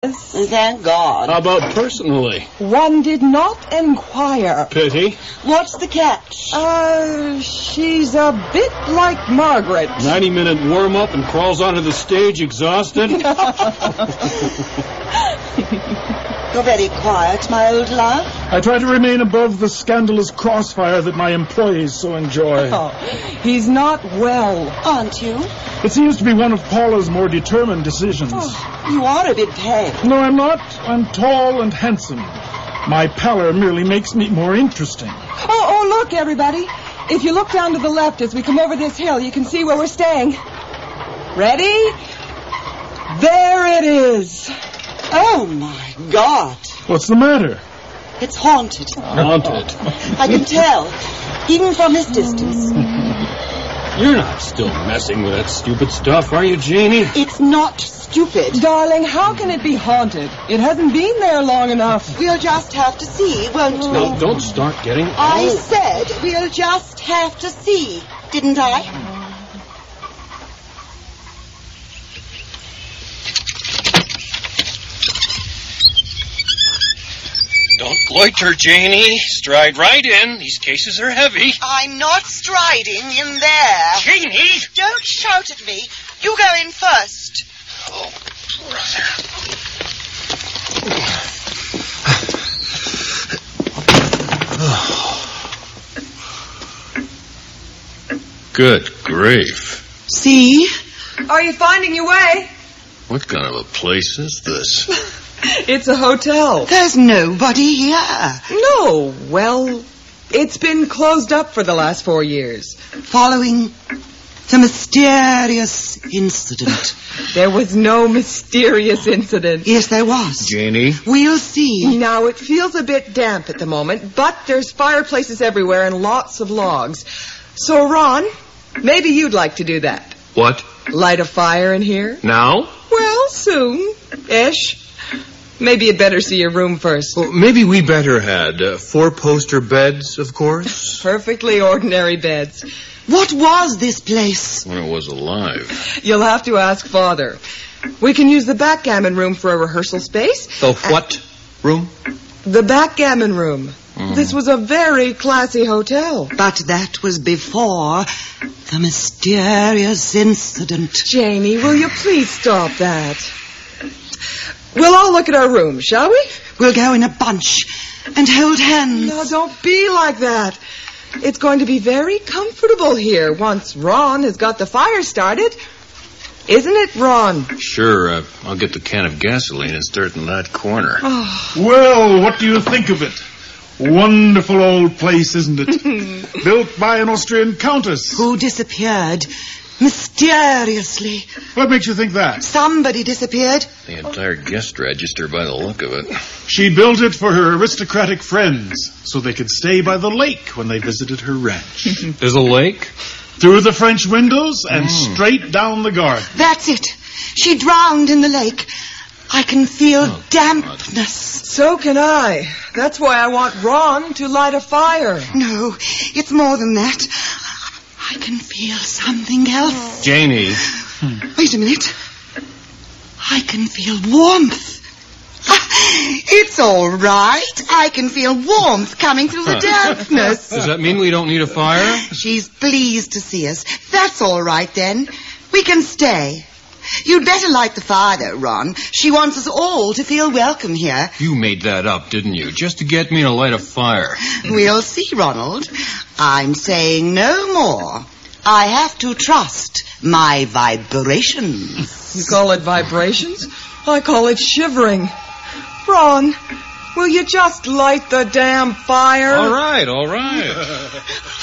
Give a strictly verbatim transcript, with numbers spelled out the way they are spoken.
Thank God. How about personally? One did not inquire. Pity. What's the catch? Uh, she's a bit like Margaret. ninety-minute warm-up and crawls onto the stage exhausted. You're very quiet, my old love. I try to remain above the scandalous crossfire that my employees so enjoy. Oh, he's not well. Aren't you? It seems to be one of Paula's more determined decisions. Oh, you are a bit pale. No, I'm not. I'm tall and handsome. My pallor merely makes me more interesting. Oh, oh, look, everybody. If you look down to the left as we come over this hill, you can see where we're staying. Ready? There it is. Oh, my God. What's the matter? It's haunted. Haunted. I can tell, even from this distance. You're not still messing with that stupid stuff, are you, Janie? It's not stupid. Darling, how can it be haunted? It hasn't been there long enough. We'll just have to see, won't we? No, don't start getting... I Oh. said we'll just have to see, didn't I? Don't loiter, Janie. Stride right in. These cases are heavy. I'm not striding in there. Janie! Don't shout at me. You go in first. Oh, brother. Good grief. See? Are you finding your way? What kind of a place is this? It's a hotel. There's nobody here. No, well, it's been closed up for the last four years. Following the mysterious incident. There was no mysterious incident. Yes, there was. Janie? We'll see. Now, it feels a bit damp at the moment, but there's fireplaces everywhere and lots of logs. So, Ron, maybe you'd like to do that. What? Light a fire in here? Now? Well, soon-ish. Maybe you'd better see your room first. Well, maybe we better had uh, four-poster beds, of course. Perfectly ordinary beds. What was this place? When it was alive. You'll have to ask Father. We can use the backgammon room for a rehearsal space. The what room? The backgammon room. Mm. This was a very classy hotel. But that was before the mysterious incident. Janie, will you please stop that? We'll all look at our room, shall we? We'll go in a bunch and hold hands. No, don't be like that. It's going to be very comfortable here once Ron has got the fire started. Isn't it, Ron? Sure, uh, I'll get the can of gasoline and start in that corner. Oh. Well, what do you think of it? Wonderful old place, isn't it? Built by an Austrian countess. Who disappeared mysteriously. What makes you think that? Somebody disappeared. The entire guest register by the look of it. She built it for her aristocratic friends so they could stay by the lake when they visited her ranch. There's a lake? Through the French windows and Mm. straight down the garden. That's it. She drowned in the lake. I can feel Oh, dampness. So can I. That's why I want Ron to light a fire. No, it's more than that. I can feel something else. Janie. Wait a minute. I can feel warmth. Ah, it's all right. I can feel warmth coming through the dampness. Does that mean we don't need a fire? She's pleased to see us. That's all right, then. We can stay. You'd better light the fire, though, Ron. She wants us all to feel welcome here. You made that up, didn't you? Just to get me to light a fire. We'll see, Ronald. I'm saying no more. I have to trust my vibrations. You call it vibrations? I call it shivering. Ron, will you just light the damn fire? All right, all right.